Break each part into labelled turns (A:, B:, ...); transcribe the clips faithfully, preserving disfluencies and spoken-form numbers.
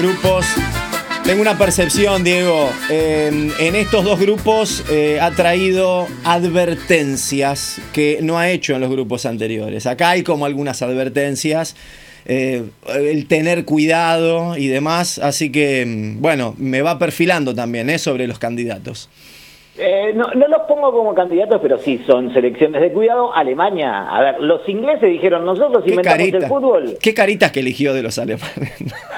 A: grupos. Tengo una percepción, Diego. Eh, en estos dos grupos eh, ha traído advertencias que no ha hecho en los grupos anteriores. Acá hay como algunas advertencias, eh, el tener cuidado y demás. Así que, bueno, me va perfilando también eh, sobre los candidatos.
B: Eh, no, no los pongo como candidatos, pero sí son selecciones de cuidado. Alemania, a ver, los ingleses dijeron, nosotros inventamos carita, el fútbol.
A: ¿Qué caritas que eligió de los alemanes?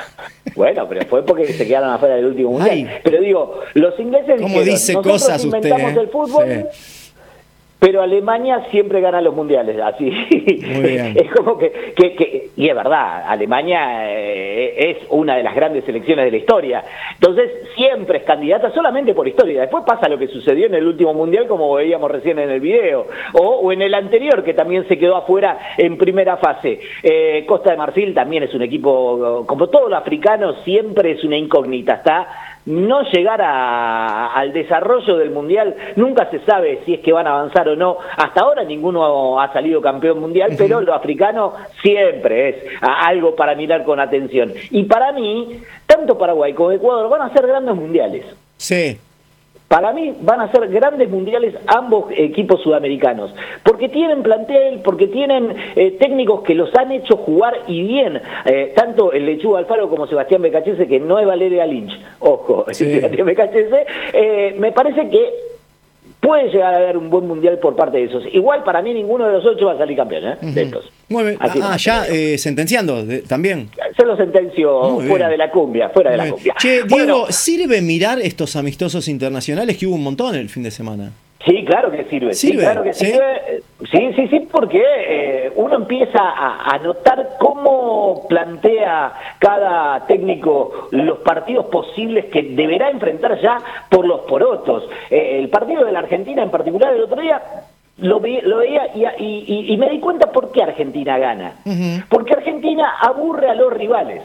B: Bueno, pero fue porque se quedaron afuera del último mundial. Ay, pero digo, los ingleses
A: ¿cómo
B: dijeron,
A: dice
B: nosotros
A: cosas
B: inventamos
A: usted,
B: el fútbol, sí. Pero Alemania siempre gana los mundiales, así. Muy bien. Es como que, que, que, y es verdad, Alemania eh, es una de las grandes selecciones de la historia. Entonces, siempre es candidata solamente por historia. Después pasa lo que sucedió en el último mundial, como veíamos recién en el video, o, o en el anterior, que también se quedó afuera en primera fase. Eh, Costa de Marfil también es un equipo, como todo lo africano, siempre es una incógnita. Está no llegar a, al desarrollo del mundial, nunca se sabe si es que van a avanzar o no. Hasta ahora ninguno ha salido campeón mundial, uh-huh. Pero lo africano siempre es a, algo para mirar con atención. Y para mí, tanto Paraguay como Ecuador van a ser grandes mundiales.
A: Sí.
B: Para mí van a ser grandes mundiales ambos equipos sudamericanos, porque tienen plantel, porque tienen eh, técnicos que los han hecho jugar y bien, eh, tanto el Lechuga Alfaro como Sebastián Becachese, que no es Valeria Lynch, ojo, sí. Sebastián Becachese, eh, me parece que puede llegar a haber un buen mundial por parte de esos. Igual para mí ninguno de los ocho va a salir campeón, ¿eh? Uh-huh. De estos.
A: Muy bien. Así ah, no, ya eh, sentenciando de, también.
B: Se lo sentenció fuera de la cumbia, fuera de la cumbia.
A: Che, Diego, bueno, ¿sirve mirar estos amistosos internacionales que hubo un montón el fin de semana?
B: Sí, claro que sirve.
A: ¿Sirve?
B: Sí, claro que
A: ¿Sí?
B: sirve. Sí, sí, sí, porque eh, uno empieza a, a notar cómo plantea cada técnico los partidos posibles que deberá enfrentar ya por los porotos. Eh, el partido de la Argentina en particular el otro día lo, ve, lo veía y, y, y me di cuenta por qué Argentina gana. Uh-huh. Porque Argentina aburre a los rivales.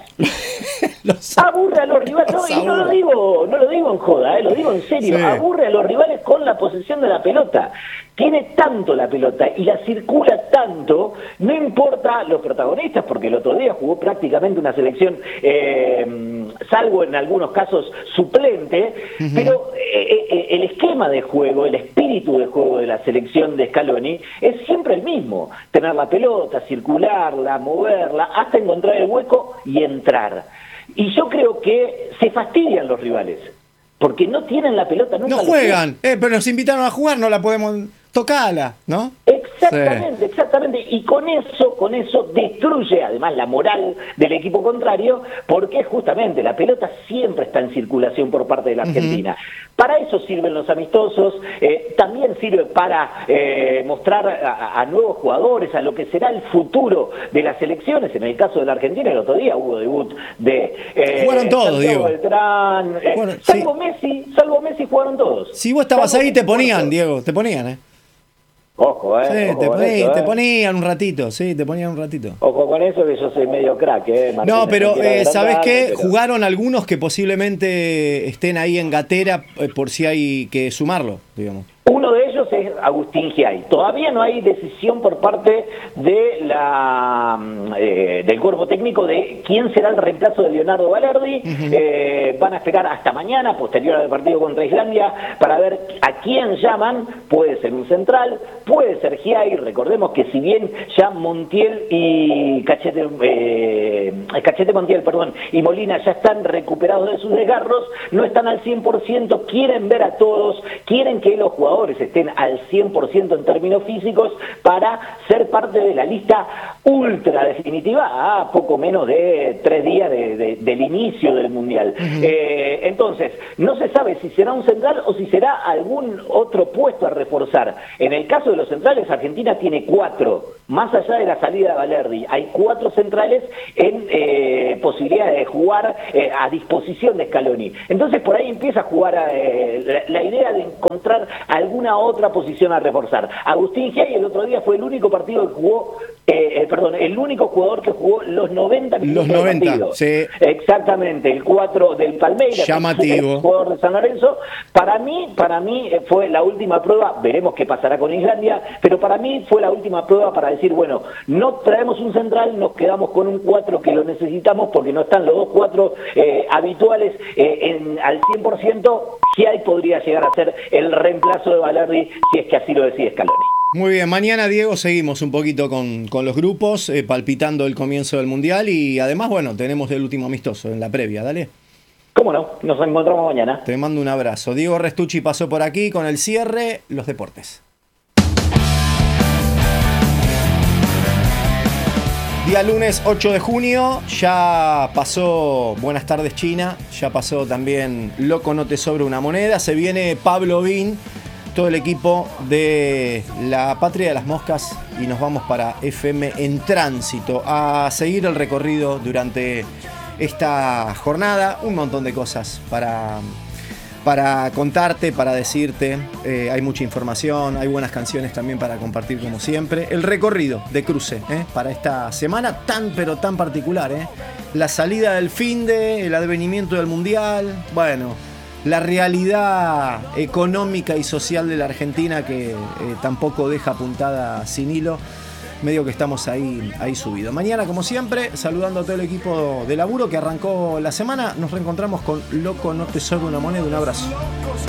B: Aburre a los rivales, no, y no lo digo, no lo digo en joda, eh, lo digo en serio, sí. Aburre a los rivales con la posesión de la pelota. Tiene tanto la pelota y la circula tanto, no importa los protagonistas, porque el otro día jugó prácticamente una selección, eh, salvo en algunos casos suplente, uh-huh. Pero eh, eh, el esquema de juego, el espíritu de juego de la selección de Scaloni es siempre el mismo: tener la pelota, circularla, moverla, hasta encontrar el hueco y entrar. Y yo creo que se fastidian los rivales, porque no tienen la pelota nunca.
A: No juegan, eh, pero nos invitaron a jugar, no la podemos tocarla, ¿no?
B: Exactamente, sí. Exactamente. Y con eso, con eso destruye además la moral del equipo contrario, porque justamente la pelota siempre está en circulación por parte de la Argentina. Uh-huh. Para eso sirven los amistosos, eh, también sirve para eh, mostrar a, a nuevos jugadores, a lo que será el futuro de las selecciones. En el caso de la Argentina, el otro día hubo debut de
A: eh, jugaron todos, Diego.
B: Beltrán, eh, bueno, salvo sí. Messi, salvo Messi jugaron todos.
A: Si vos estabas
B: salvo
A: ahí te ponían, Diego, te ponían, ¿eh?
B: Ojo, eh.
A: Sí,
B: ojo
A: te, poní,
B: eso,
A: te
B: eh.
A: ponían un ratito, sí, te ponían un ratito.
B: Ojo con eso, que yo soy medio crack, eh. Martín,
A: no, pero eh, ¿sabés qué?
B: Pero...
A: Jugaron algunos que posiblemente estén ahí en gatera eh, por si hay que sumarlo, digamos.
B: Uno de ellos es Agustín Giai. Todavía no hay decisión por parte de la eh, del cuerpo técnico de quién será el reemplazo de Leonardo Balerdi. Uh-huh. Eh, van a esperar hasta mañana, posterior al partido contra Islandia, para ver a quién llaman. Puede ser un central, puede ser Giai. Recordemos que si bien ya Montiel y Cachete, eh, Cachete Montiel, perdón, y Molina ya están recuperados de sus desgarros, no están al cien por ciento, quieren ver a todos, quieren que los jugadores estén al cien por ciento en términos físicos para ser parte de la lista ultra definitiva a poco menos de tres días de, de, del inicio del Mundial. Uh-huh. Eh, entonces, no se sabe si será un central o si será algún otro puesto a reforzar. En el caso de los centrales, Argentina tiene cuatro. Más allá de la salida de Balerdi, hay cuatro centrales en eh, posibilidad de jugar eh, a disposición de Scaloni. Entonces, por ahí empieza a jugar eh, la, la idea de encontrar algún alguna otra posición a reforzar. Agustín Giai el otro día fue el único partido que jugó, eh, eh, perdón, el único jugador que jugó los noventa minutos
A: los noventa,
B: del partido.
A: Sí.
B: Exactamente, el cuatro del Palmeiras,
A: llamativo,
B: el jugador de San Lorenzo. Para mí, para mí fue la última prueba, veremos qué pasará con Islandia, pero para mí fue la última prueba para decir, bueno, no traemos un central, nos quedamos con un cuatro que lo necesitamos porque no están los dos cuatro eh, habituales eh, en, al cien por ciento. Giai podría llegar a ser el reemplazo de Balerdi si es que así lo decide Scaloni.
A: Muy bien, mañana, Diego, seguimos un poquito con, con los grupos, eh, palpitando el comienzo del Mundial y además, bueno, tenemos el último amistoso en la previa, dale.
B: ¿Cómo no? Nos encontramos mañana.
A: Te mando un abrazo. Diego Restucci pasó por aquí con el cierre, los deportes. Día lunes ocho de junio, ya pasó Buenas tardes China, ya pasó también Loco no te sobra una moneda, se viene Pablo Vin, todo el equipo de la Patria de las Moscas y nos vamos para F M en Tránsito a seguir el recorrido durante esta jornada, un montón de cosas para... para contarte, para decirte, eh, hay mucha información, hay buenas canciones también para compartir como siempre. El recorrido de cruce ¿eh? para esta semana tan pero tan particular. ¿eh? La salida del finde, el advenimiento del Mundial, bueno, la realidad económica y social de la Argentina que eh, tampoco deja puntada sin hilo. Medio que estamos ahí, ahí subido. Mañana, como siempre, saludando a todo el equipo de laburo que arrancó la semana. Nos reencontramos con Loco no te sobra una moneda. Un abrazo.